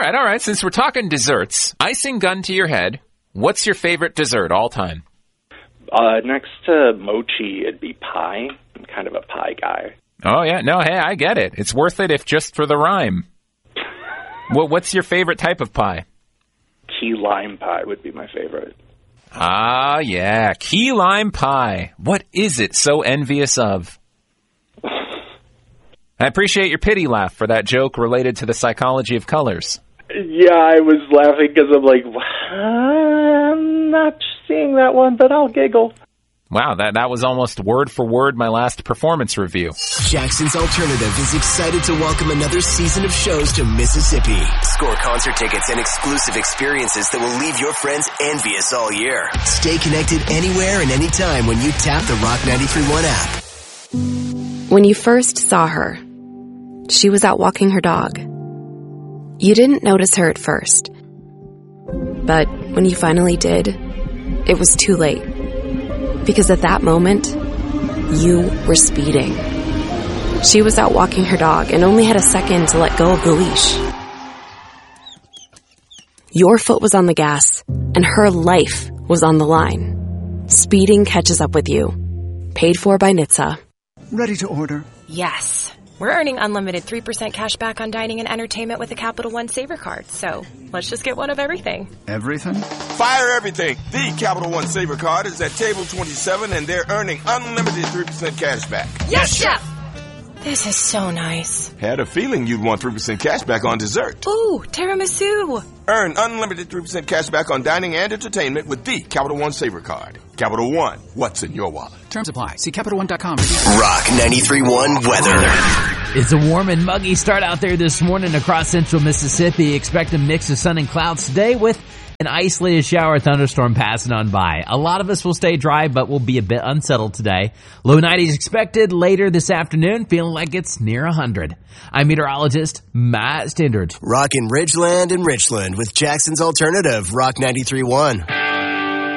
right. Since we're talking desserts, icing gun to your head, what's your favorite dessert all time? Next to mochi, it'd be pie. I'm kind of a pie guy. Oh, yeah. No, hey, I get it. It's worth it if just for the rhyme. What's your favorite type of pie? Key lime pie would be my favorite. Ah, yeah. Key lime pie. What is it so envious of? I appreciate your pity laugh for that joke related to the psychology of colors. Yeah, I was laughing because I'm like, I'm not seeing that one, but I'll giggle. Wow, that was almost word for word my last performance review. Jackson's Alternative is excited to welcome another season of shows to Mississippi. Score concert tickets and exclusive experiences that will leave your friends envious all year. Stay connected anywhere and anytime when you tap the Rock 93.1 app. When you first saw her, she was out walking her dog. You didn't notice her at first. But when you finally did, it was too late. Because at that moment, you were speeding. She was out walking her dog and only had a second to let go of the leash. Your foot was on the gas, and her life was on the line. Speeding catches up with you. Paid for by NHTSA. Ready to order? Yes. We're earning unlimited 3% cash back on dining and entertainment with a Capital One Saver card. So let's just get one of everything. Everything? Fire everything. The Capital One Saver card is at table 27 and they're earning unlimited 3% cash back. Yes, Chef! This is so nice. Had a feeling you'd want 3% cash back on dessert. Ooh, tiramisu. Earn unlimited 3% cash back on dining and entertainment with the Capital One Saver card. Capital One, what's in your wallet? Terms apply. See CapitalOne.com. Rock 93.1 weather. It's a warm and muggy start out there this morning across central Mississippi. Expect a mix of sun and clouds today with an isolated shower or thunderstorm passing on by. A lot of us will stay dry, but we'll be a bit unsettled today. Low 90s expected later this afternoon, feeling like it's near 100. I'm meteorologist Matt Standard. Rockin' Ridgeland and Richland with Jackson's Alternative, Rock 93.1.